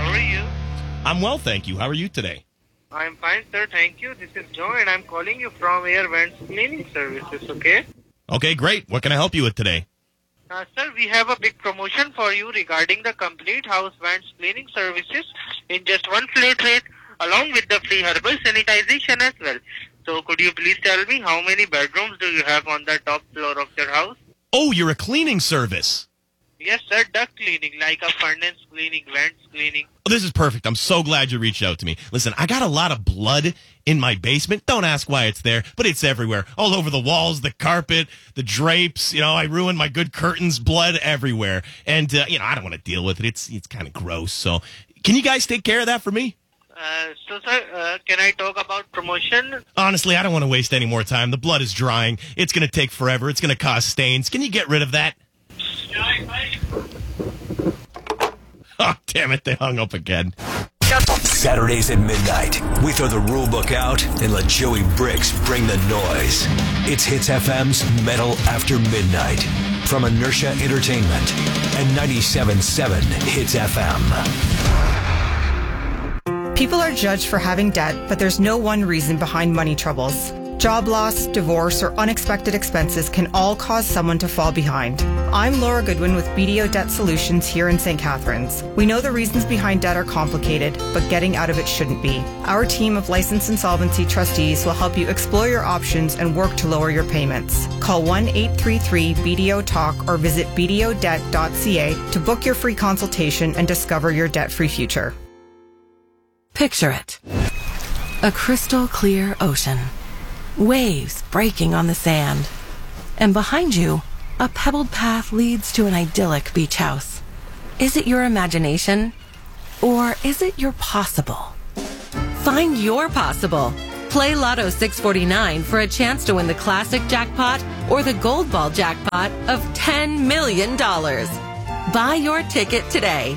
How are you? I'm well, thank you. How are you today? I'm fine, sir. Thank you. This is Joe, and I'm calling you from Air Vents Cleaning Services, okay? Okay, great. What can I help you with today? Sir, we have a big promotion for you regarding the complete house vents cleaning services in just one flat rate, along with the free herbal sanitization as well. So could you please tell me how many bedrooms do you have on the top floor of your house? Oh, you're a cleaning service. Yes, sir. Duct cleaning, like a furnace cleaning, vents cleaning. Oh, this is perfect. I'm so glad you reached out to me. Listen, I got a lot of blood in my basement. Don't ask why it's there, but it's everywhere. All over the walls, the carpet, the drapes. You know, I ruined my good curtains, blood everywhere. And, I don't want to deal with it. It's kind of gross. So can you guys take care of that for me? Sir, can I talk about promotion? Honestly, I don't want to waste any more time. The blood is drying. It's going to take forever. It's going to cause stains. Can you get rid of that? Oh, damn it. They hung up again. Saturdays at midnight. We throw the rule book out and let Joey Briggs bring the noise. It's Hits FM's Metal After Midnight from Inertia Entertainment and 97.7 Hits FM. People are judged for having debt, but there's no one reason behind money troubles. Job loss, divorce, or unexpected expenses can all cause someone to fall behind. I'm Laura Goodwin with BDO Debt Solutions here in St. Catharines. We know the reasons behind debt are complicated, but getting out of it shouldn't be. Our team of licensed insolvency trustees will help you explore your options and work to lower your payments. Call 1-833-BDO-TALK or visit bdodebt.ca to book your free consultation and discover your debt-free future. Picture it. A crystal clear ocean. Waves breaking on the sand. And behind you, a pebbled path leads to an idyllic beach house. Is it your imagination? Or is it your possible? Find your possible. Play Lotto 649 for a chance to win the classic jackpot or the gold ball jackpot of $10 million. Buy your ticket today.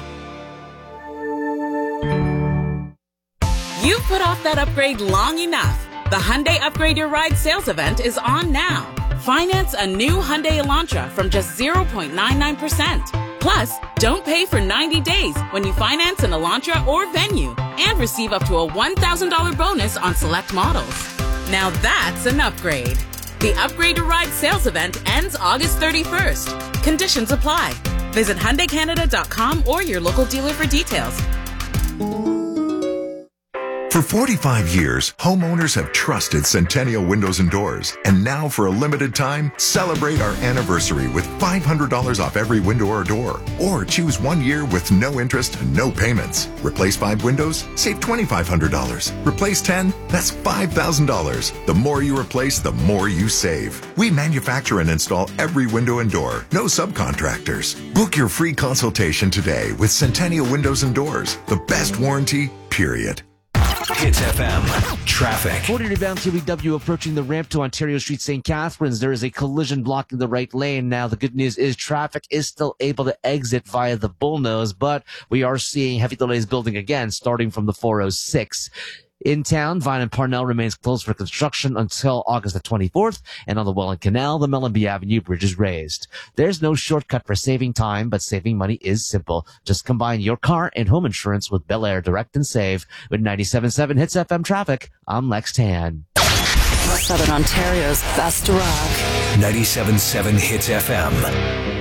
You've put off that upgrade long enough. The Hyundai Upgrade Your Ride sales event is on now. Finance a new Hyundai Elantra from just 0.99%. Plus, don't pay for 90 days when you finance an Elantra or Venue and receive up to a $1,000 bonus on select models. Now that's an upgrade. The Upgrade Your Ride sales event ends August 31st. Conditions apply. Visit HyundaiCanada.com or your local dealer for details. For 45 years, homeowners have trusted Centennial Windows and Doors. And now, for a limited time, celebrate our anniversary with $500 off every window or door. Or choose 1 year with no interest and no payments. Replace 5 windows? Save $2,500. Replace 10? That's $5,000. The more you replace, the more you save. We manufacture and install every window and door. No subcontractors. Book your free consultation today with Centennial Windows and Doors. The best warranty, period. Hits FM. Traffic. 40 bound TBW approaching the ramp to Ontario Street, St. Catharines. There is a collision blocking the right lane. Now, the good news is traffic is still able to exit via the Bullnose, but we are seeing heavy delays building again, starting from the 406. In town, Vine and Parnell remains closed for construction until August the 24th, and on the Welland Canal, the Mellenby Avenue Bridge is raised. There's no shortcut for saving time, but saving money is simple. Just combine your car and home insurance with Bel Air Direct and Save. With 97.7 Hits FM traffic, I'm Lex Tan. Southern Ontario's best rock. 97.7 Hits FM.